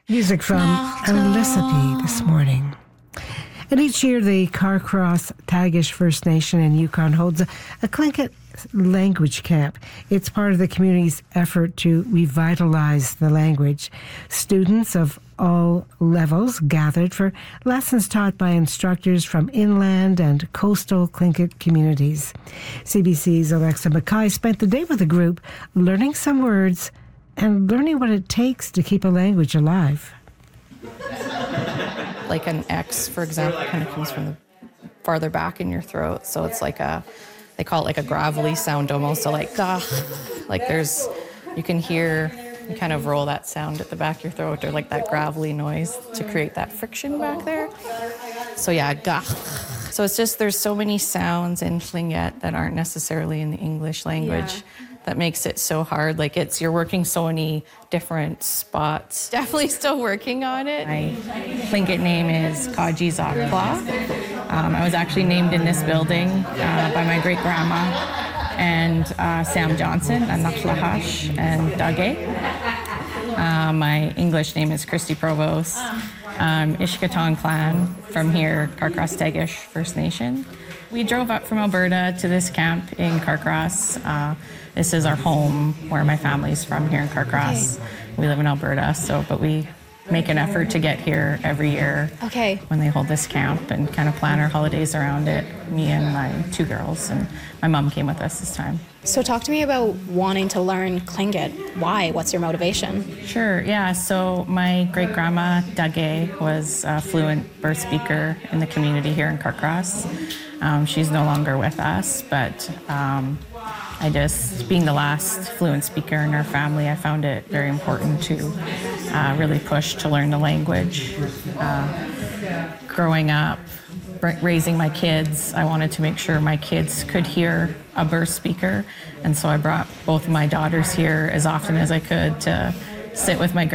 Music from Elicity this morning. And each year, the Carcross Tagish First Nation in Yukon holds a Tlingit language camp. It's part of the community's effort to revitalize the language. Students of all levels gathered for lessons taught by instructors from inland and coastal Tlingit communities. CBC's Alexa Mackay spent the day with the group, learning some words and learning what it takes to keep a language alive. Like an X, for example, kind of comes from the farther back in your throat. So it's like they call it like a gravelly sound almost. So like, gah, like you can hear, you kind of roll that sound at the back of your throat, or like that gravelly noise to create that friction back there. So yeah, gah. So it's just, there's so many sounds in Tlingit that aren't necessarily in the English language. Yeah. That makes it so hard. Like you're working so many different spots. Definitely still working on it. My Tlingit name is Kaji Zakla. I was actually named in this building by my great grandma and Sam Johnson and Nachlahash and Dage. My English name is Christy Provost. Ishkatan clan from here, Carcross Tagish First Nation. We drove up from Alberta to this camp in Carcross. This is our home, where my family's from here in Carcross. Okay. We live in Alberta, but we make an effort to get here every year when they hold this camp and kind of plan our holidays around it, me and my two girls, and my mom came with us this time. So talk to me about wanting to learn Tlingit. Why? What's your motivation? Sure, yeah. So my great-grandma, Dage, was a fluent birth speaker in the community here in Carcross. She's no longer with us, but being the last fluent speaker in our family, I found it very important to really push to learn the language. Growing up, raising my kids, I wanted to make sure my kids could hear a birth speaker, and so I brought both of my daughters here as often as I could to sit with my